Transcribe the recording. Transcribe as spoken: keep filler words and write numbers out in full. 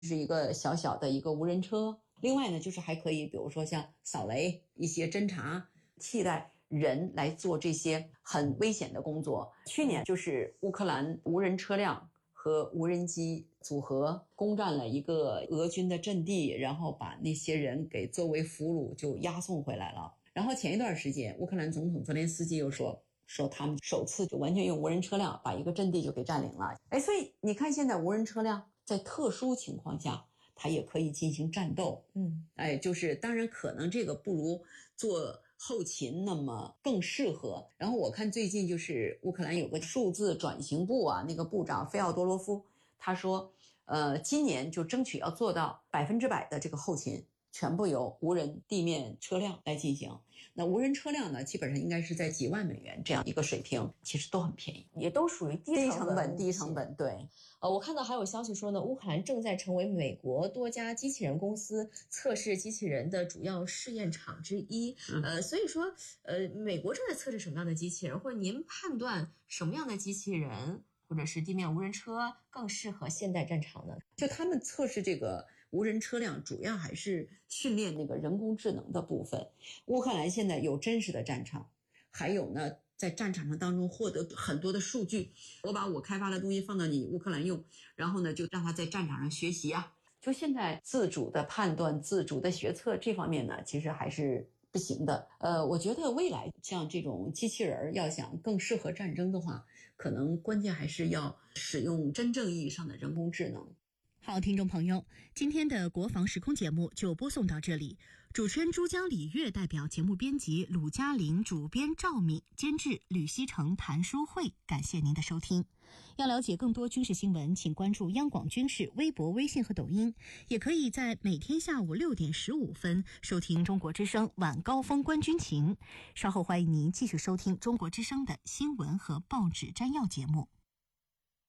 是一个小小的一个无人车。另外呢，就是还可以比如说像扫雷、一些侦查，替代人来做这些很危险的工作。去年就是乌克兰无人车辆和无人机组合攻占了一个俄军的阵地，然后把那些人给作为俘虏就押送回来了。然后前一段时间乌克兰总统泽连斯基又说说他们首次就完全用无人车辆把一个阵地就给占领了。哎，所以你看现在无人车辆在特殊情况下它也可以进行战斗。 嗯， 哎，就是当然可能这个不如做后勤那么更适合。然后我看最近就是乌克兰有个数字转型部啊，那个部长费奥多罗夫他说呃，今年就争取要做到百分之百的这个后勤全部由无人地面车辆来进行。那无人车辆呢，基本上应该是在几万美元这样一个水平，其实都很便宜， 也都属于低低成成本低成本。对， 呃，我看到还有消息说呢，乌克兰正在成为美国多家机器人公司测试机器人的主要试验场之一。 嗯、 呃，所以说，呃，美国正在测试什么样的机器人，或者您判断什么样的机器人或者是地面无人车更适合现代战场呢？ 就他们测试这个无人车辆主要还是训练那个人工智能的部分。乌克兰现在有真实的战场，还有呢在战场上当中获得很多的数据，我把我开发的东西放到你乌克兰用，然后呢就让他在战场上学习啊。就现在自主的判断、自主的学测这方面呢，其实还是不行的。呃，我觉得未来像这种机器人要想更适合战争的话，可能关键还是要使用真正意义上的人工智能。 好，听众朋友，今天的国防时空节目就播送到这里。主持人珠江李月代表节目编辑鲁嘉玲，主编赵敏，监制吕希成、谭淑慧，感谢您的收听。要了解更多军事新闻，请关注央广军事微博、微信和抖音，也可以在每天下午六点十五分收听中国之声晚高峰观军情。稍后欢迎您继续收听中国之声的新闻和报纸摘要节目。